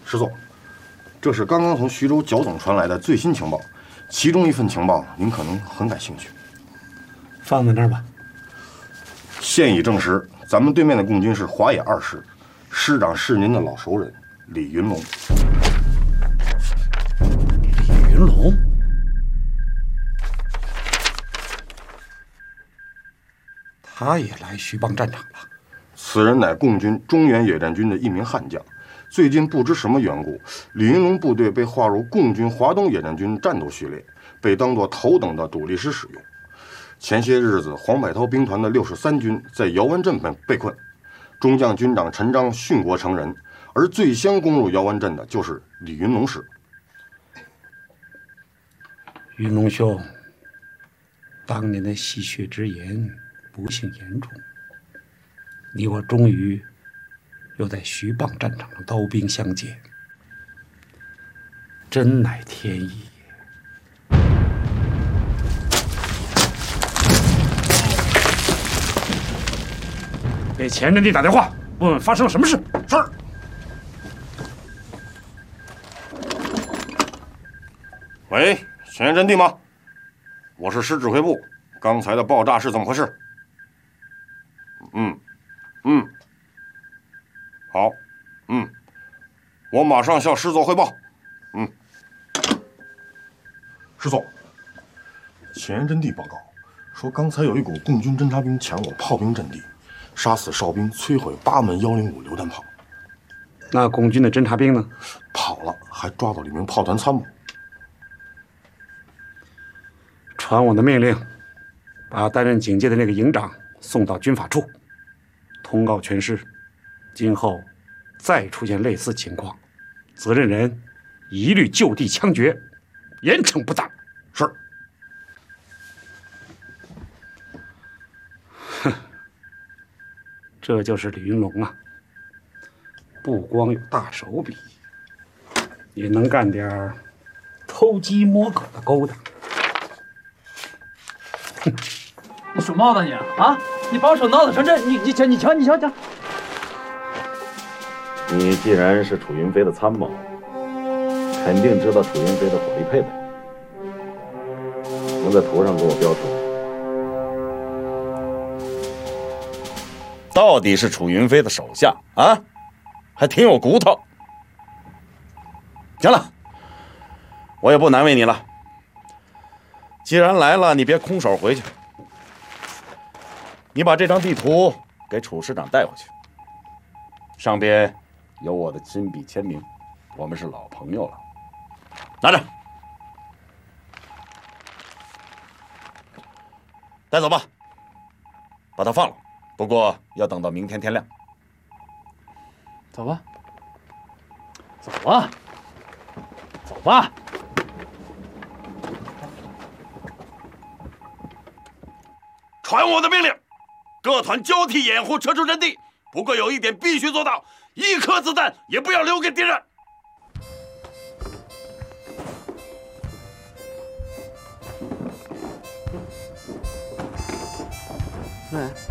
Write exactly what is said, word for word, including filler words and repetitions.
师座，这是刚刚从徐州焦总传来的最新情报，其中一份情报您可能很感兴趣。 放在那儿吧。 现已证实，咱们对面的共军是华野二师，师长是您的老熟人李云龙。 李云龙，他也来徐蚌战场了。 此人乃共军中原野战军的一名悍将，最近不知什么缘故，李云龙部队被划入共军华东野战军战斗序列，被当作头等的主力师使用。前些日子，黄百韬兵团的六十三军在姚湾镇被被困，中将军长陈章殉国成人，而最先攻入姚湾镇的就是李云龙师。 云龙兄，当年的戏谑之言不幸言中，你我终于又在徐蚌战场上刀兵相见，真乃天意。给前阵地打电话，问问发生了什么事。是。 喂，前阵地吗？我是师指挥部，刚才的爆炸是怎么回事？嗯，嗯，好，嗯，我马上向师座汇报。嗯，师座，前阵地报告说，刚才有一股共军侦察兵抢我炮兵阵地。杀死哨兵，摧毁八门幺零五榴弹炮。 那共军的侦察兵呢？ 跑了，还抓到了一名炮团参谋。 传我的命令，把担任警戒的那个营长送到军法处，通告全师，今后再出现类似情况，责任人一律就地枪决，严惩不贷。 是。 哼。这就是李云龙啊，不光有大手笔，也能干点偷鸡摸狗的勾当。 哼，你属猫的你啊！你把我手闹得成这，你你瞧你瞧你瞧瞧！ 你既然是楚云飞的参谋，肯定知道楚云飞的火力配备，能在图上给我标出来。到底是楚云飞的手下啊，还挺有骨头。行了，我也不难为你了。既然来了，你别空手回去。你把这张地图给楚师长带回去，上边有我的亲笔签名，我们是老朋友了。拿着，带走吧，把他放了。不过要等到明天天亮。 走吧，走吧，走吧。 传我的命令，各团交替掩护撤出阵地。不过有一点必须做到，一颗子弹也不要留给敌人。 哎。